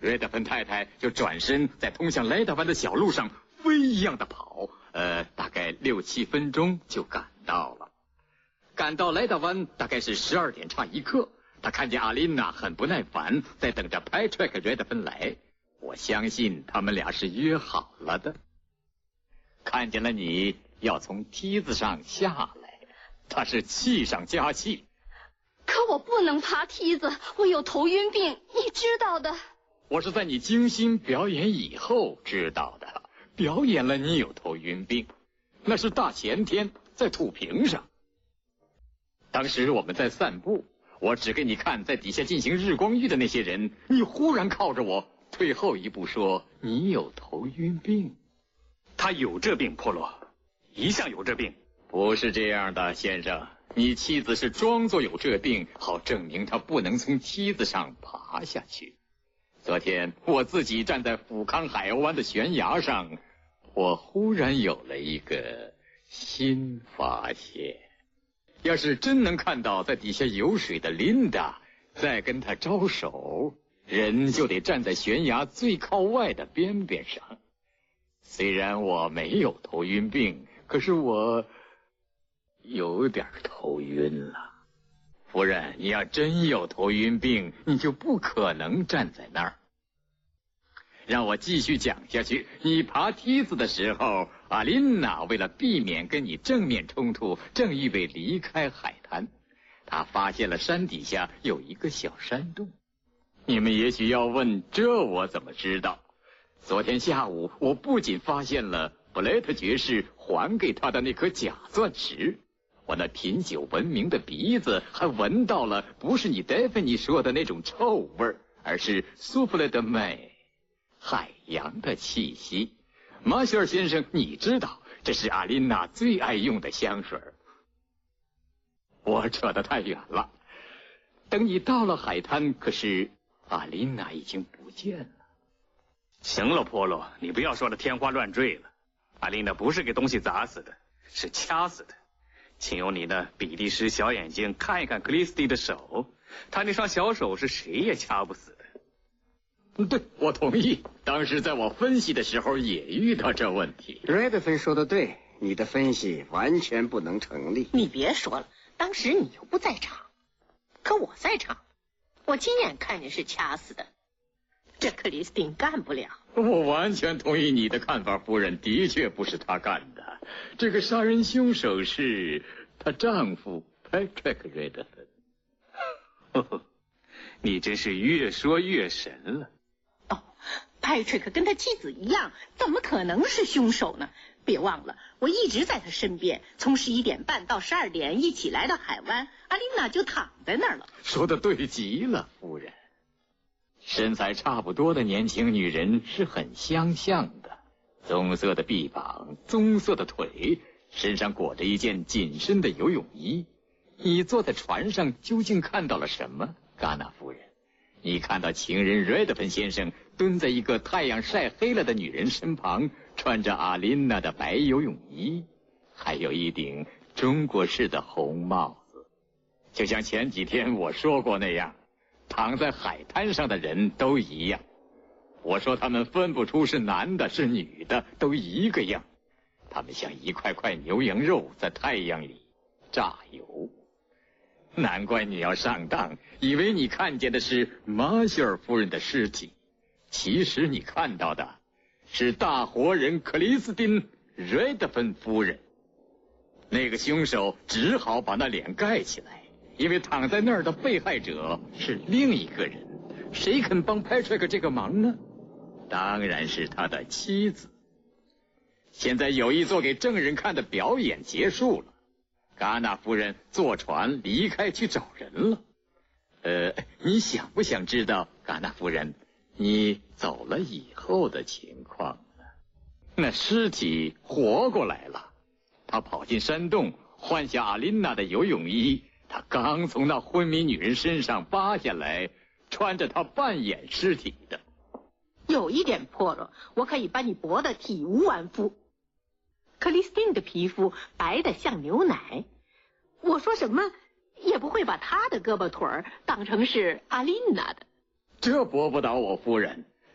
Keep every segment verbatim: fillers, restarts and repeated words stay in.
瑞德芬太太就转身在通向莱达湾的小路上飞一样的跑，呃，大概六七分钟就赶到了。赶到莱达湾大概是十二点差一刻，他看见阿琳娜很不耐烦，在等着 Patrick 瑞德芬来。我相信他们俩是约好了的。看见了你要从梯子上下来，他是气上加气。 可我不能爬梯子，我有头晕病，你知道的。 我是在你精心表演以后知道的，表演了你有头晕病，那是大前天在土坪上。当时我们在散步，我指给你看在底下进行日光浴的那些人，你忽然靠着我退后一步说你有头晕病。 他有这病，波洛，一向有这病。 不是这样的，先生，你妻子是装作有这病，好证明她不能从梯子上爬下去。昨天我自己站在富康海湾的悬崖上，我忽然有了一个新发现。要是真能看到在底下游水的琳达，再跟她招手，人就得站在悬崖最靠外的边边上。虽然我没有头晕病，可是我有点头晕了。夫人，你要真有头晕病，你就不可能站在那儿。让我继续讲下去。你爬梯子的时候，阿琳娜为了避免跟你正面冲突，正预备离开海滩。她发现了山底下有一个小山洞。你们也许要问，这我怎么知道？昨天下午，我不仅发现了布雷特爵士还给他的那颗假钻石，我那品酒闻名的鼻子还闻到了不是你戴芬妮说的那种臭味，而是苏弗雷的美，海洋的气息。马歇尔先生，你知道这是阿琳娜最爱用的香水。我扯得太远了。等你到了海滩，可是阿琳娜已经不见了。 行了，波洛，你不要说的天花乱坠了。阿琳娜不是给东西砸死的，是掐死的。请用你的比利时小眼睛看一看克里斯蒂的手，她那双小手是谁也掐不死的。 对，我同意。当时在我分析的时候也遇到这问题。 瑞德芬说的对，你的分析完全不能成立。 你别说了，当时你又不在场，可我在场，我亲眼看见是掐死的。这克里斯汀干不了。 我完全同意你的看法，夫人，的确不是她干的。这个杀人凶手是她丈夫 Patrick 瑞德芬。 呵呵，你真是越说越神了。 哦，派翠克跟他妻子一样，怎么可能是凶手呢？别忘了，我一直在他身边，从十一点半到十二点一起来到海湾，阿琳娜就躺在那儿了。 说得对极了，夫人。身材差不多的年轻女人是很相像的，棕色的臂膀，棕色的腿，身上裹着一件紧身的游泳衣。你坐在船上究竟看到了什么，戛纳夫人？你看到情人瑞德芬先生蹲在一个太阳晒黑了的女人身旁，穿着阿琳娜的白游泳衣，还有一顶中国式的红帽子。就像前几天我说过那样，躺在海滩上的人都一样。我说他们分不出是男的是女的，都一个样。他们像一块块牛羊肉在太阳里榨油。难怪你要上当，以为你看见的是马歇尔夫人的尸体，其实你看到的是大活人克里斯汀·瑞德芬夫人。那个凶手只好把那脸盖起来，因为躺在那儿的被害者是另一个人。谁肯帮 Patrick 这个忙呢？当然是他的妻子。现在有意做给证人看的表演结束了，戛纳夫人坐船离开去找人了。呃，你想不想知道，戛纳夫人，你走了以后的情况呢？那尸体活过来了，他跑进山洞，换下阿琳娜的游泳衣，他刚从那昏迷女人身上扒下来，穿着她扮演尸体的。 有一点破了，我可以把你驳得体无完肤。克里斯汀的皮肤白得像牛奶，我说什么也不会把她的胳膊腿儿当成是阿琳娜的。 这驳不倒我，夫人。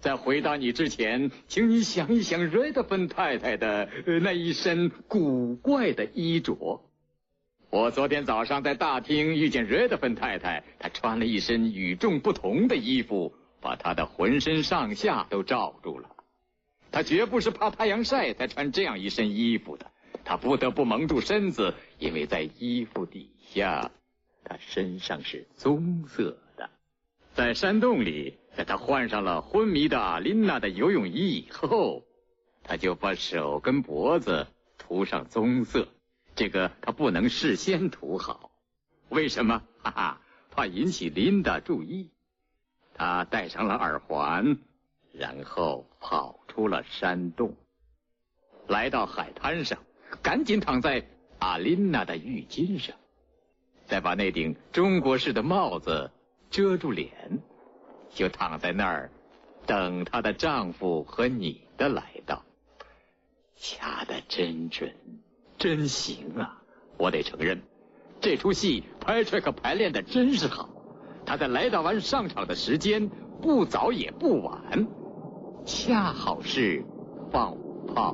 在回答你之前，请你想一想瑞德芬太太的、呃、那一身古怪的衣着。我昨天早上在大厅遇见瑞德芬太太，她穿了一身与众不同的衣服，把她的浑身上下都罩住了。她绝不是怕太阳晒才穿这样一身衣服的，她不得不蒙住身子，因为在衣服底下，她身上是棕色的。在山洞里，在她换上了昏迷的阿琳娜的游泳衣以后，她就把手跟脖子涂上棕色。这个她不能事先涂好，为什么？哈哈，怕引起琳达注意。她戴上了耳环，然后跑出了山洞，来到海滩上，赶紧躺在阿琳娜的浴巾上，再把那顶中国式的帽子遮住脸，就躺在那儿等她的丈夫和你的来到。掐得真准，真行啊！我得承认，这出戏 Patrick 排练的真是好。他在来到完上场的时间不早也不晚，恰好是放午炮。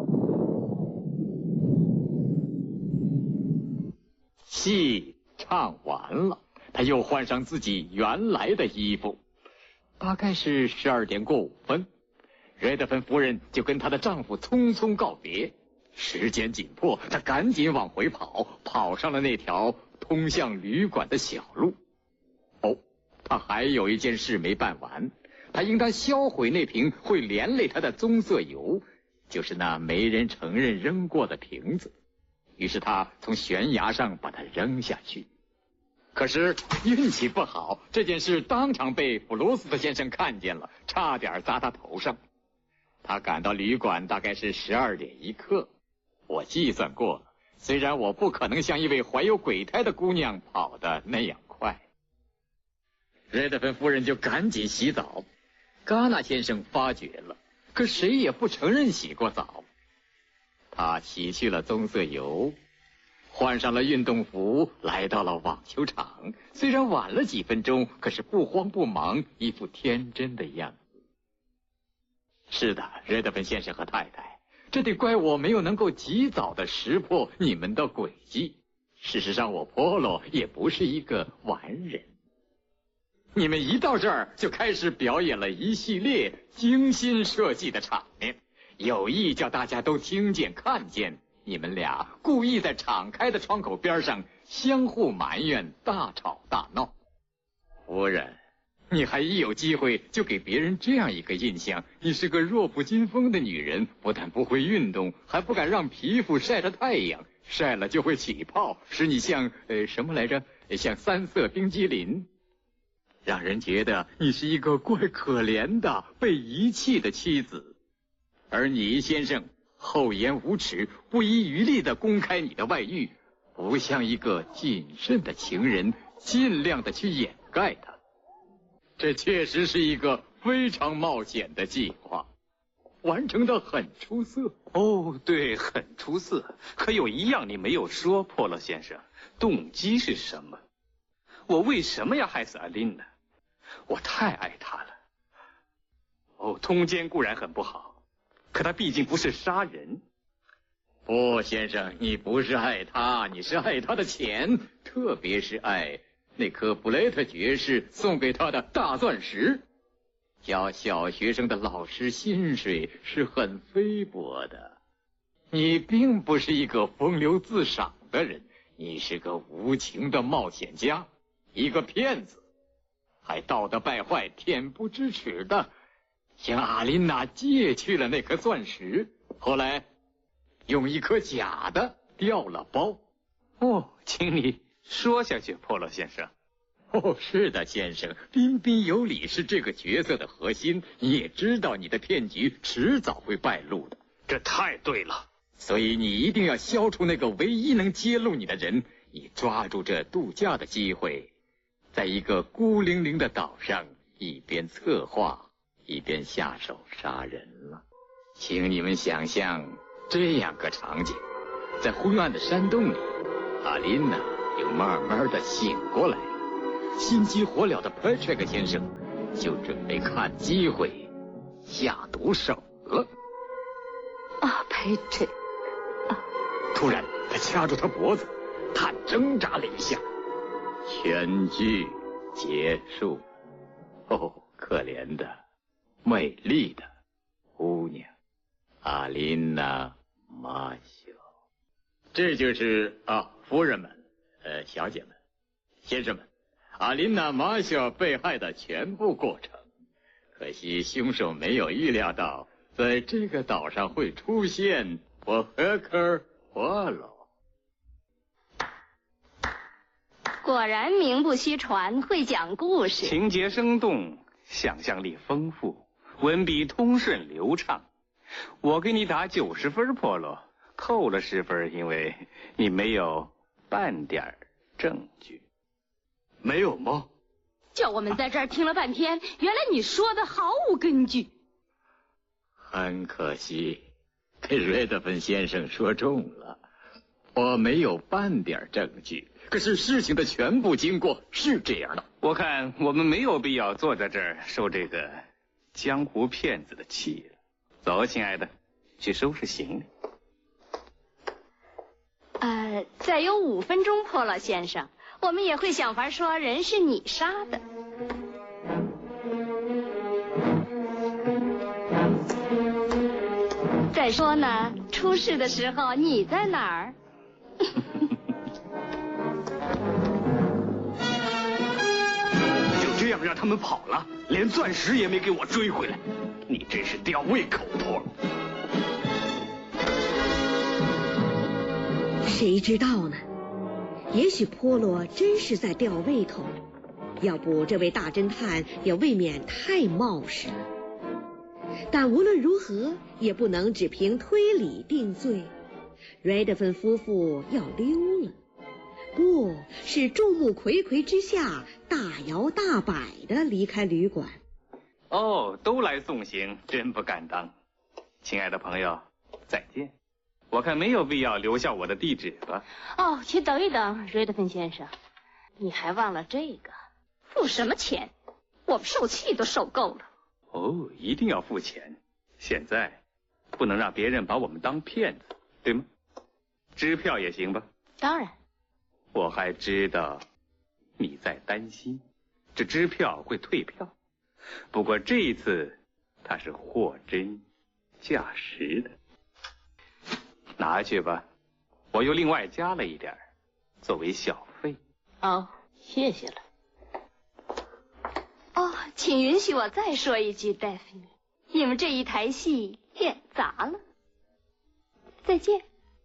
戏唱完了，他又换上自己原来的衣服。大概是十二点过五分，瑞德芬夫人就跟她的丈夫匆匆告别。时间紧迫，她赶紧往回跑，跑上了那条通向旅馆的小路。哦，她还有一件事没办完，她应当销毁那瓶会连累她的棕色油，就是那没人承认扔过的瓶子。于是她从悬崖上把它扔下去。可是运气不好，这件事当场被弗罗斯特先生看见了，差点砸他头上。他赶到旅馆大概是十二点一刻，我计算过了，虽然我不可能像一位怀有鬼胎的姑娘跑得那样快。瑞德芬夫人就赶紧洗澡，戛纳先生发觉了，可谁也不承认洗过澡。他洗去了棕色油，换上了运动服，来到了网球场。虽然晚了几分钟，可是不慌不忙，一副天真的样子。是的，瑞德芬先生和太太，这得怪我没有能够及早的识破你们的诡计。事实上，我波罗也不是一个完人。你们一到这儿就开始表演了一系列精心设计的场面，有意叫大家都听见看见。你们俩故意在敞开的窗口边上相互埋怨，大吵大闹。夫人，你还一有机会就给别人这样一个印象，你是个弱不禁风的女人，不但不会运动，还不敢让皮肤晒着太阳，晒了就会起泡，使你像呃什么来着，像三色冰激凌，让人觉得你是一个怪可怜的被遗弃的妻子。而你先生厚颜无耻，不遗余力地公开你的外遇，不像一个谨慎的情人，尽量的去掩盖它。这确实是一个非常冒险的计划，完成的很出色。 哦，对，很出色。可有一样你没有说，波洛先生，动机是什么？我为什么要害死阿琳呢？我太爱她了。哦，通奸固然很不好，可他毕竟不是杀人。 不，先生，你不是爱他，你是爱他的钱，特别是爱那颗布雷特爵士送给他的大钻石。教小学生的老师薪水是很微薄的。你并不是一个风流自赏的人，你是个无情的冒险家，一个骗子，还道德败坏、恬不知耻的向阿琳娜借去了那颗钻石，后来用一颗假的调了包。 哦，请你说下去，波洛先生。 哦，是的，先生，彬彬有礼是这个角色的核心。你也知道你的骗局迟早会败露的。 这太对了。 所以你一定要消除那个唯一能揭露你的人。你抓住这度假的机会，在一个孤零零的岛上，一边策划一边下手杀人了。请你们想象这样个场景，在昏暗的山洞里，阿琳娜又慢慢的醒过来了。心急火燎的 Patrick 先生就准备看机会下毒手了。 啊，佩翠。啊！ 突然，他掐住他脖子，他挣扎了一下。全剧结束。哦，可怜的、美丽的姑娘，阿琳娜·马修。这就是啊，夫人们，呃，小姐们，先生们，阿琳娜·马修被害的全部过程。可惜凶手没有预料到，在这个岛上会出现我和科尔波罗。 果然名不虚传，会讲故事， 情节生动，想象力丰富，文笔通顺流畅。我给你打九十分，波罗，扣了十分，因为你没有半点证据。 没有吗？ 叫我们在这儿听了半天，原来你说的毫无根据。 很可惜，给瑞德芬先生说中了，我没有半点证据。可是事情的全部经过是这样的。 我看我们没有必要坐在这儿受这个江湖骗子的气了。走，亲爱的，去收拾行李。 呃，再有五分钟，波罗先生，我们也会想法说人是你杀的。再说呢，出事的时候你在哪儿？ 就这样让他们跑了，连钻石也没给我追回来，你真是吊胃口，托。 谁知道呢？也许波罗真是在吊胃口，要不这位大侦探也未免太冒失了。但无论如何，也不能只凭推理定罪。瑞德芬夫妇要溜了，不是众目睽睽之下大摇大摆地离开旅馆。 哦，都来送行，真不敢当。亲爱的朋友，再见。我看没有必要留下我的地址吧。 哦，请等一等，瑞德芬先生，你还忘了这个？付什么钱？我们受气都受够了。 哦，一定要付钱。现在不能让别人把我们当骗子，对吗？支票也行吧？ 当然。 我还知道你在担心这支票会退票，不过这一次它是货真价实的。拿去吧，我又另外加了一点作为小费。 哦，谢谢了。哦，请允许我再说一句，戴芙妮，你们这一台戏演砸了。再见。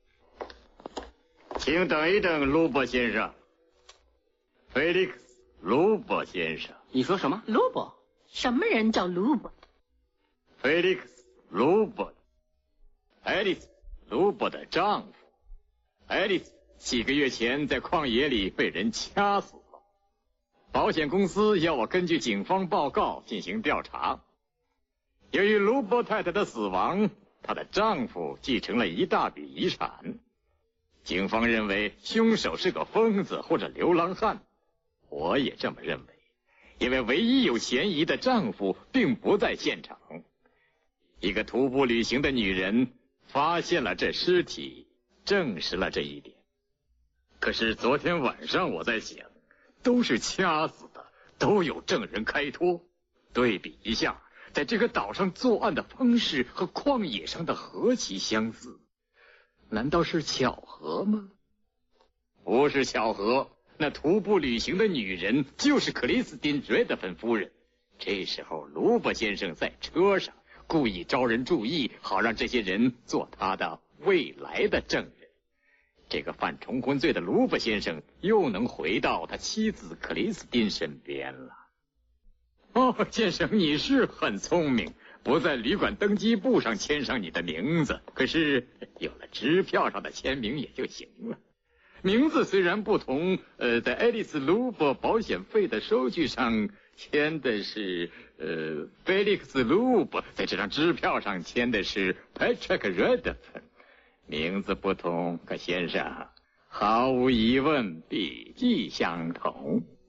请等一等，卢伯先生。菲利克斯·卢伯先生。 你说什么？卢伯？什么人叫卢伯？ 菲利克斯·卢伯，爱丽丝·卢伯的丈夫。爱丽丝几个月前在旷野里被人掐死了。保险公司要我根据警方报告进行调查。由于卢伯太太的死亡，她的丈夫继承了一大笔遗产。警方认为凶手是个疯子或者流浪汉，我也这么认为，因为唯一有嫌疑的丈夫并不在现场。一个徒步旅行的女人发现了这尸体，证实了这一点。可是昨天晚上我在想，都是掐死的，都有证人开脱，对比一下，在这个岛上作案的方式和旷野上的何其相似。难道是巧合吗？不是巧合，那徒步旅行的女人就是克里斯汀·瑞德芬夫人。这时候卢伯先生在车上，故意招人注意，好让这些人做他的未来的证人。这个犯重婚罪的卢伯先生又能回到他妻子克里斯汀身边了。哦，先生，你是很聪明，不在旅馆登记簿上签上你的名字，可是有了支票上的签名也就行了。名字虽然不同，呃，在爱丽丝·卢伯保险费的收据上签的是呃菲利克斯·卢伯，在这张支票上签的是 Patrick Redfern。名字不同，可先生，毫无疑问笔迹相同。